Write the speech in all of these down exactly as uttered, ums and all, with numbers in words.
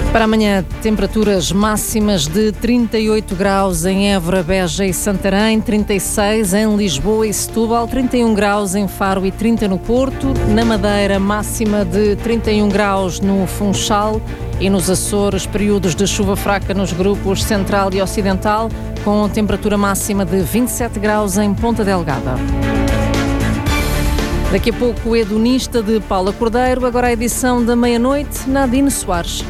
Para amanhã, temperaturas máximas de trinta e oito graus em Évora, Beja e Santarém, trinta e seis em Lisboa e Setúbal, trinta e um graus em Faro e trinta no Porto. Na Madeira, máxima de trinta e um graus no Funchal e nos Açores, períodos de chuva fraca nos grupos Central e Ocidental, com temperatura máxima de vinte e sete graus em Ponta Delgada. Daqui a pouco, o Hedonista de Paula Cordeiro, agora a edição da meia-noite, Nadine Soares.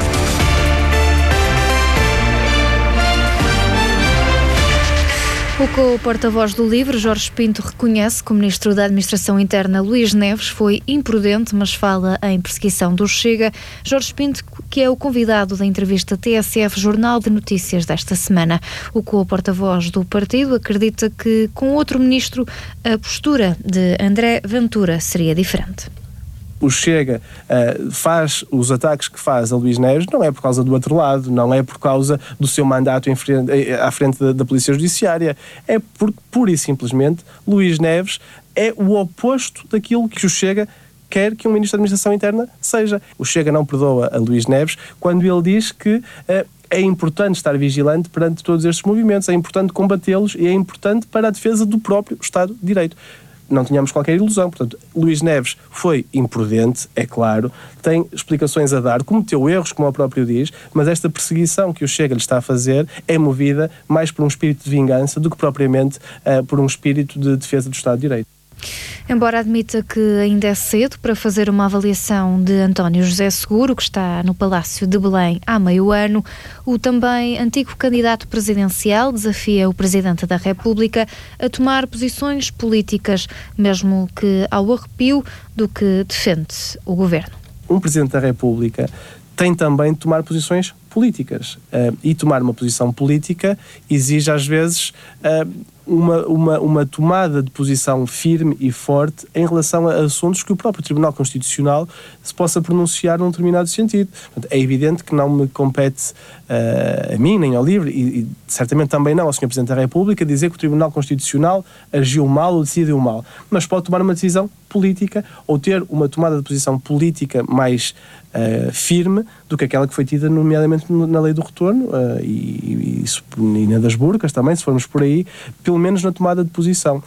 O porta-voz do LIVRE, Jorge Pinto, reconhece que o Ministro da Administração Interna, Luís Neves, foi imprudente, mas fala em perseguição do Chega. Jorge Pinto, que é o convidado da entrevista T S F Jornal de Notícias desta semana. O co-porta-voz do partido acredita que, com outro ministro, a postura de André Ventura seria diferente. O Chega uh, faz os ataques que faz a Luís Neves, não é por causa do outro lado, não é por causa do seu mandato em frente, à frente da, da Polícia Judiciária, é porque, pura e simplesmente, Luís Neves é o oposto daquilo que o Chega quer que um Ministro da Administração Interna seja. O Chega não perdoa a Luís Neves quando ele diz que uh, é importante estar vigilante perante todos estes movimentos, é importante combatê-los e é importante para a defesa do próprio Estado de Direito. Não tínhamos qualquer ilusão. Portanto, Luís Neves foi imprudente, é claro, tem explicações a dar, cometeu erros, como o próprio diz, mas esta perseguição que o Chega lhe está a fazer é movida mais por um espírito de vingança do que propriamente uh, por um espírito de defesa do Estado de Direito. Embora admita que ainda é cedo para fazer uma avaliação de António José Seguro, que está no Palácio de Belém há meio ano, o também antigo candidato presidencial desafia o Presidente da República a tomar posições políticas, mesmo que ao arrepio do que defende o Governo. Um Presidente da República tem também de tomar posições políticas uh, e tomar uma posição política exige às vezes uh, uma, uma, uma tomada de posição firme e forte em relação a assuntos que o próprio Tribunal Constitucional se possa pronunciar num determinado sentido. Portanto, é evidente que não me compete uh, a mim, nem ao LIVRE, e, e certamente também não ao senhor Presidente da República, dizer que o Tribunal Constitucional agiu mal ou decidiu mal, mas pode tomar uma decisão política ou ter uma tomada de posição política mais uh, firme do que aquela que foi tida nomeadamente na lei do retorno uh, e, e, isso, e na das burcas também, se formos por aí, pelo menos na tomada de posição.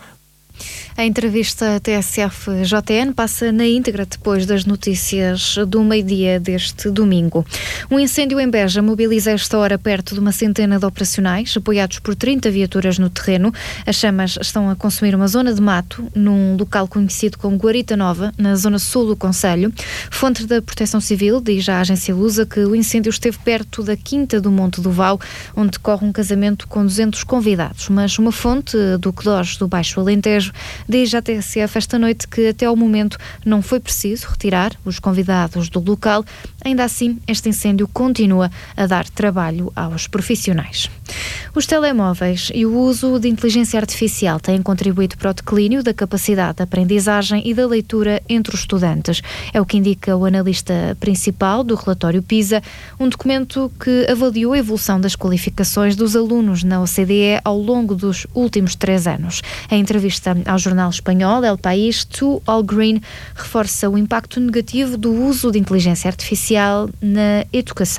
A entrevista T S F J N passa na íntegra depois das notícias do meio-dia deste domingo. Um incêndio em Beja mobiliza esta hora perto de uma centena de operacionais, apoiados por trinta viaturas no terreno. As chamas estão a consumir uma zona de mato, num local conhecido como Guarita Nova, na zona sul do concelho. Fonte da Proteção Civil diz à agência Lusa que o incêndio esteve perto da Quinta do Monte do Vau, onde decorre um casamento com duzentos convidados. Mas uma fonte do C D O S do Baixo Alentejo diz à T S F esta noite que até ao momento não foi preciso retirar os convidados do local. Ainda assim, este incêndio continua a dar trabalho aos profissionais. Os telemóveis e o uso de inteligência artificial têm contribuído para o declínio da capacidade de aprendizagem e da leitura entre os estudantes. É o que indica o analista principal do relatório PISA, um documento que avaliou a evolução das qualificações dos alunos na O C D E ao longo dos últimos três anos. A entrevista ao jornal espanhol El País, Tu All Green, reforça o impacto negativo do uso de inteligência artificial na educação.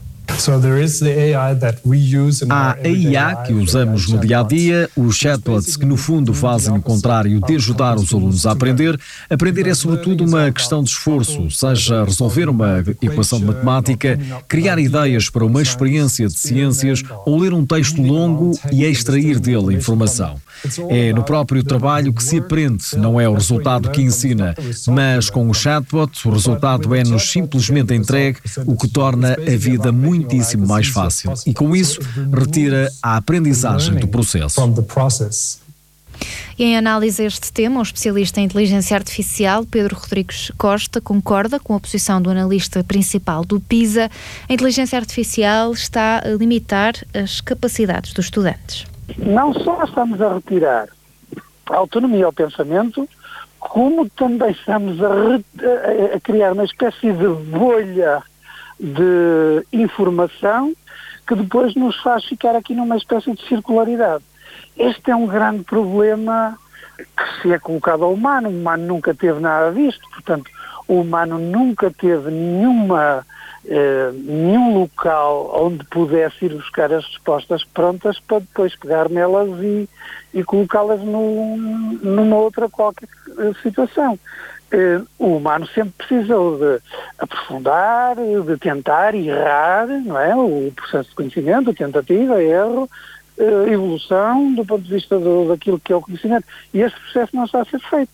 Há a I A que usamos no dia-a-dia, os chatbots que no fundo fazem o contrário de ajudar os alunos a aprender. Aprender é sobretudo uma questão de esforço, seja resolver uma equação de matemática, criar ideias para uma experiência de ciências ou ler um texto longo e extrair dele informação. É no próprio trabalho que se aprende, não é o resultado que ensina, mas com o chatbot o resultado é-nos simplesmente entregue, o que torna a vida muito muitíssimo mais fácil e, com isso, retira a aprendizagem do processo. E em análise a este tema, o especialista em inteligência artificial, Pedro Rodrigues Costa, concorda com a posição do analista principal do PISA. A inteligência artificial está a limitar as capacidades dos estudantes. Não só estamos a retirar a autonomia ao pensamento, como também estamos a, a, a criar uma espécie de bolha de informação que depois nos faz ficar aqui numa espécie de circularidade. Este é um grande problema que se é colocado ao humano. O humano nunca teve nada disto, portanto, o humano nunca teve nenhuma, eh, nenhum local onde pudesse ir buscar as respostas prontas para depois pegar nelas e, e colocá-las no, numa outra qualquer situação. Eh, o humano sempre precisou de aprofundar, de tentar, errar, não é? O processo de conhecimento, tentativa, erro, eh, evolução do ponto de vista do, daquilo que é o conhecimento. E este processo não está a ser feito.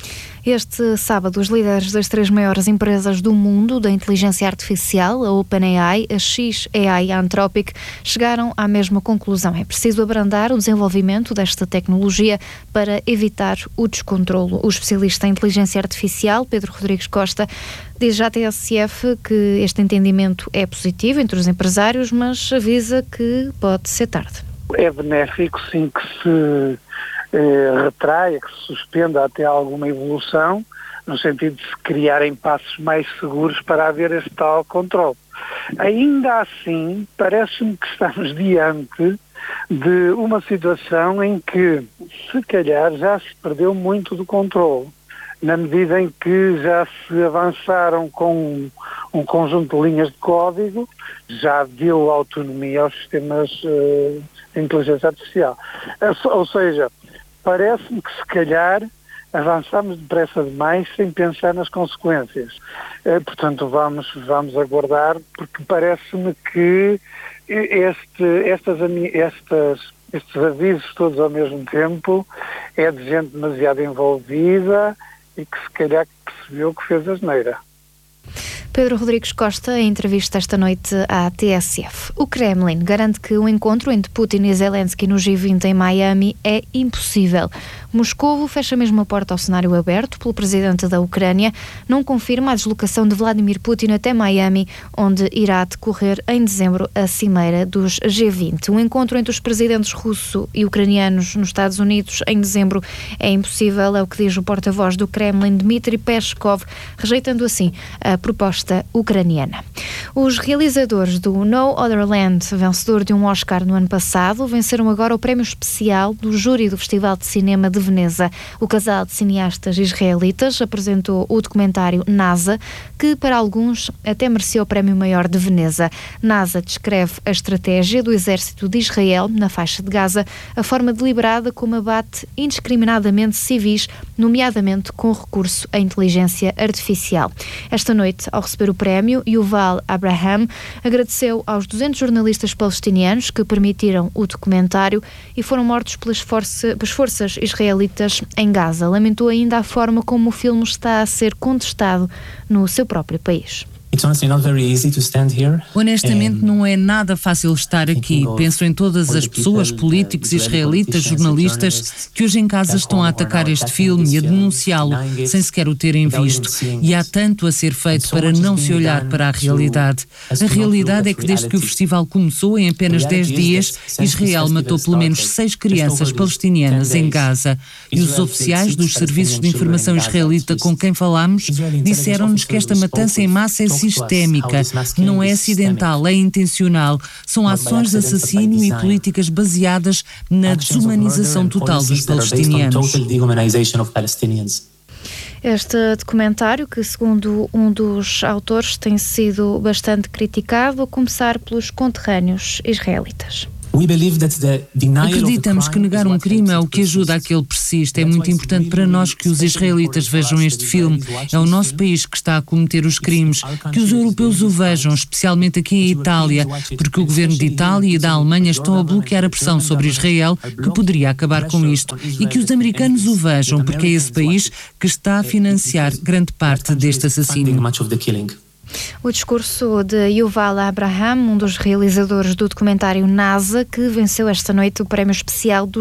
Este sábado, os líderes das três maiores empresas do mundo da inteligência artificial, a OpenAI, a X A I e a Anthropic, chegaram à mesma conclusão. É preciso abrandar o desenvolvimento desta tecnologia para evitar o descontrolo. O especialista em inteligência artificial, Pedro Rodrigues Costa, diz à T S F que este entendimento é positivo entre os empresários, mas avisa que pode ser tarde. É benéfico, sim, que se Eh, retraia, que se suspenda até alguma evolução, no sentido de se criarem passos mais seguros para haver este tal controle. Ainda assim, parece-me que estamos diante de uma situação em que, se calhar, já se perdeu muito do controle, na medida em que já se avançaram com um, um conjunto de linhas de código, já deu autonomia aos sistemas uh, de inteligência artificial. Ou seja, parece-me que se calhar avançamos depressa demais sem pensar nas consequências. Eh, portanto, vamos, vamos aguardar, porque parece-me que este, estas, estas, estes avisos todos ao mesmo tempo é de gente demasiado envolvida e que se calhar percebeu que fez asneira. Pedro Rodrigues Costa, em entrevista esta noite à T S F. O Kremlin garante que o encontro entre Putin e Zelensky no G vinte em Miami é impossível. Moscovo fecha mesmo a porta ao cenário aberto pelo presidente da Ucrânia, não confirma a deslocação de Vladimir Putin até Miami, onde irá decorrer em dezembro a cimeira dos G vinte. O encontro entre os presidentes russo e ucranianos nos Estados Unidos em dezembro é impossível, é o que diz o porta-voz do Kremlin, Dmitry Peskov, rejeitando assim a proposta ucraniana. Os realizadores do No Other Land, vencedor de um Oscar no ano passado, venceram agora o prémio especial do júri do Festival de Cinema de Veneza. O casal de cineastas israelitas apresentou o documentário NASA, que para alguns até mereceu o prémio maior de Veneza. NASA descreve a estratégia do exército de Israel na faixa de Gaza, a forma deliberada como abate indiscriminadamente civis, nomeadamente com recurso à inteligência artificial. Esta noite, ao receber o prémio, Yuval Abraham agradeceu aos duzentos jornalistas palestinianos que permitiram o documentário e foram mortos pelas, força, pelas forças israelitas em Gaza. Lamentou ainda a forma como o filme está a ser contestado no seu próprio país. Honestamente, não é nada fácil estar aqui. Penso em todas as pessoas, políticos, israelitas, jornalistas, que hoje em casa estão a atacar este filme e a denunciá-lo, sem sequer o terem visto. E há tanto a ser feito para não se olhar para a realidade. A realidade é que desde que o festival começou, em apenas dez dias, Israel matou pelo menos seis crianças palestinianas em Gaza. E os oficiais dos serviços de informação israelita com quem falámos disseram-nos que esta matança em massa é sistémica, não é acidental, é intencional. São ações de assassínio e políticas baseadas na desumanização total dos palestinianos. Este documentário, que segundo um dos autores tem sido bastante criticado, a começar pelos conterrâneos israelitas. Acreditamos que negar um crime é o que ajuda a que ele persista. É muito importante para nós que os israelitas vejam este filme. É o nosso país que está a cometer os crimes. Que os europeus o vejam, especialmente aqui em Itália, porque o governo de Itália e da Alemanha estão a bloquear a pressão sobre Israel, que poderia acabar com isto. E que os americanos o vejam, porque é esse país que está a financiar grande parte deste assassínio. O discurso de Yuval Abraham, um dos realizadores do documentário NASA, que venceu esta noite o prémio especial do